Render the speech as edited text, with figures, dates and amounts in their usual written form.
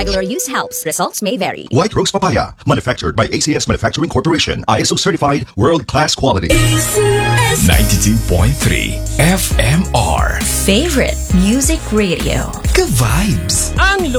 Regular use helps. Results may vary. White Rose Papaya, manufactured by ACS Manufacturing Corporation. ISO certified, world-class quality. ACS 92.3 FMR. Favorite Music Radio. Ka-vibes. Ang